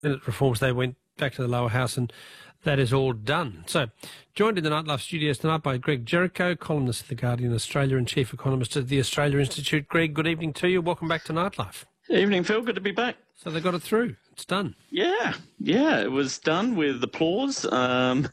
Senate reforms, they went back to the lower house, and that is all done. So, joined in the Nightlife studios tonight by Greg Jericho, columnist of The Guardian Australia and chief economist at the Australia Institute. Greg, good evening to you. Welcome back to Nightlife. Evening, Phil. Good to be back. So they got it through. It's done. Yeah, it was done with applause. And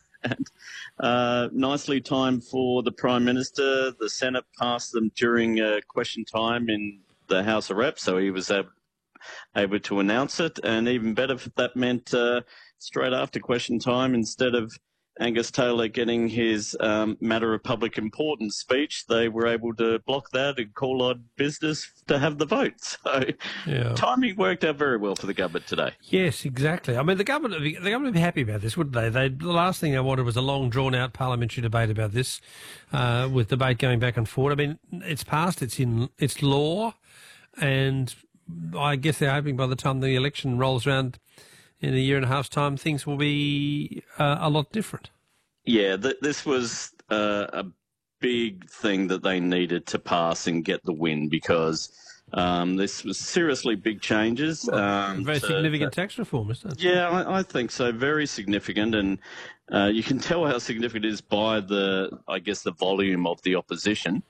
nicely timed for the Prime Minister. The Senate passed them during question time in the House of Reps, so he was able to announce it. And even better, if that meant straight after question time, instead of Angus Taylor getting his matter of public importance speech, they were able to block that and call on business to have the vote. So timing worked out very well for the government today. Yes, exactly. I mean, the government would be happy about this, wouldn't they? The last thing they wanted was a long, drawn-out parliamentary debate about this, with debate going back and forth. I mean, it's passed, it's law, and I guess they're hoping by the time the election rolls around in a year and a half's time, things will be a lot different. Yeah, this was a big thing that they needed to pass and get the win, because this was seriously big changes. Very significant tax reform, isn't it? Yeah, I think so. Very significant, and you can tell how significant it is by the volume of the opposition.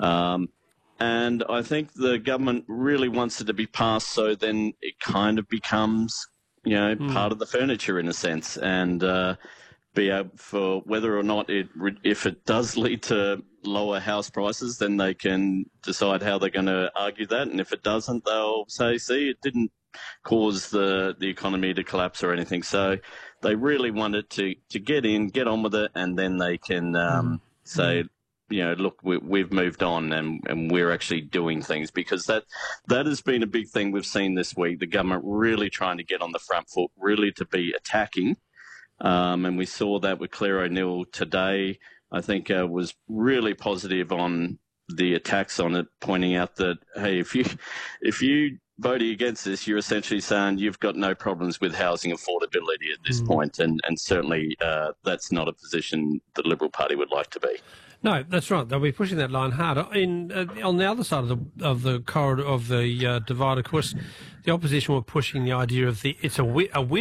And I think the government really wants it to be passed, so then it kind of becomes, part of the furniture in a sense, and be able for whether or not if it does lead to lower house prices, then they can decide how they're going to argue that, and if it doesn't, they'll say, see, it didn't cause the economy to collapse or anything. So they really want it to get on with it, and then they can say, look, we've moved on and we're actually doing things, because that has been a big thing we've seen this week. The government really trying to get on the front foot, really to be attacking. And we saw that with Claire O'Neill today. I think was really positive on the attacks on it, pointing out that, hey, if you voting against this, you're essentially saying you've got no problems with housing affordability at this point. And certainly that's not a position the Liberal Party would like to be. No, that's right. They'll be pushing that line hard. On the other side of the corridor of the divide, of course, the opposition were pushing the idea of it's a